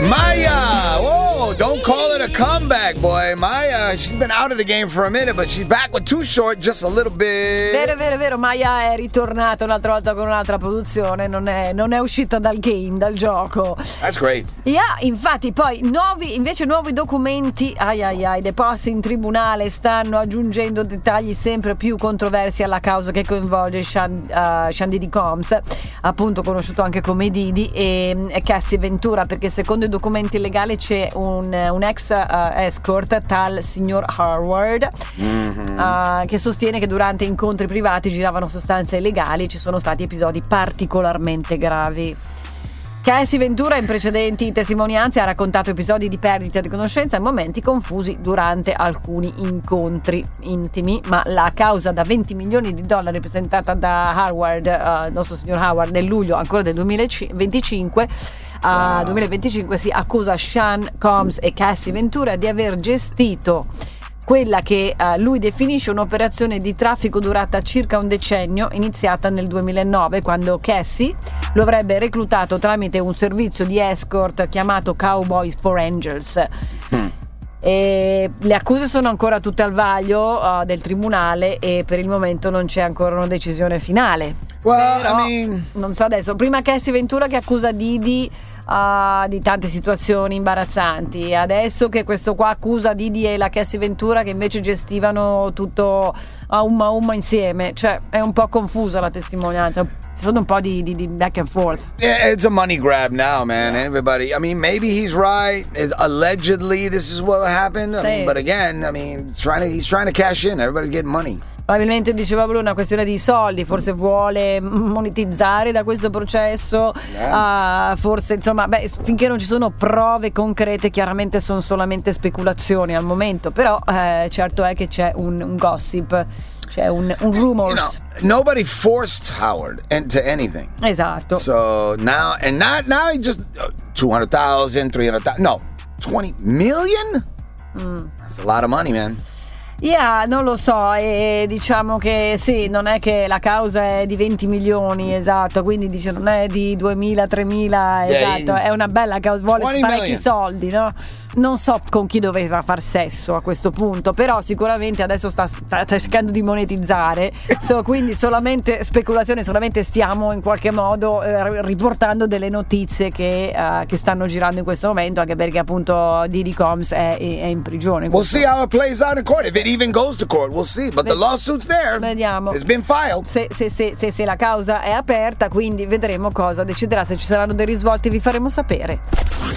Maya! Whoa, don't call it a comeback, boy. Maya, she's been out of the game for a minute, but she's back with Too Short just a little bit. Vero. Maya è ritornata un'altra volta con un'altra produzione, non è uscita dal game, dal gioco. That's great. Yeah, infatti poi nuovi documenti deposti in tribunale stanno aggiungendo dettagli sempre più controversi alla causa che coinvolge Sean Diddy Combs, appunto conosciuto anche come Diddy, e Cassie Ventura, perché secondo i documenti legali c'è un ex escort, tal signor Howard, che sostiene che durante incontri privati giravano sostanze illegali e ci sono stati episodi particolarmente gravi. Cassie Ventura in precedenti testimonianze ha raccontato episodi di perdita di conoscenza e momenti confusi durante alcuni incontri intimi, ma la causa da $20 milioni presentata da Howard, il nostro signor Howard, nel luglio ancora del 2025 si accusa Sean Combs e Cassie Ventura di aver gestito quella che lui definisce un'operazione di traffico durata circa un decennio, iniziata nel 2009, quando Cassie lo avrebbe reclutato tramite un servizio di escort chiamato Cowboys for Angels. E le accuse sono ancora tutte al vaglio del tribunale e per il momento non c'è ancora una decisione finale. Però, non so adesso, prima Cassie Ventura che accusa Diddy di tante situazioni imbarazzanti, adesso che questo qua accusa Diddy e la Cassie Ventura che invece gestivano tutto a umma insieme, cioè è un po' confusa la testimonianza, ci sono un po' di back and forth. Yeah, it's a money grab now, man. Everybody, I mean, maybe he's right. Allegedly this is what happened. I mean, but again, I mean, he's trying to cash in. Everybody's getting money. Probabilmente, diceva lui, una questione di soldi, forse vuole monetizzare da questo processo, forse insomma, finché non ci sono prove concrete chiaramente sono solamente speculazioni al momento, però certo è che c'è un gossip, c'è un rumors. Nobody forced Howard into anything. Esatto. So now he just 200,000, 300,000, no, 20 million? That's a lot of money, man. Yeah, non lo so, e diciamo che sì, non è che la causa è di 20 milioni, esatto, quindi dice non è di 2.000, 3.000, esatto, è una bella causa, vuole parecchi soldi, no? Non so con chi doveva far sesso a questo punto, però sicuramente adesso sta cercando di monetizzare, quindi solamente speculazione, solamente stiamo in qualche modo riportando delle notizie che stanno girando in questo momento, anche perché appunto Diddy Combs è in prigione. We'll see how it plays out in court, if it even goes to court, we'll see, but the lawsuit's there. Vediamo. It's been filed. Se la causa è aperta, quindi vedremo cosa deciderà, se ci saranno dei risvolti vi faremo sapere.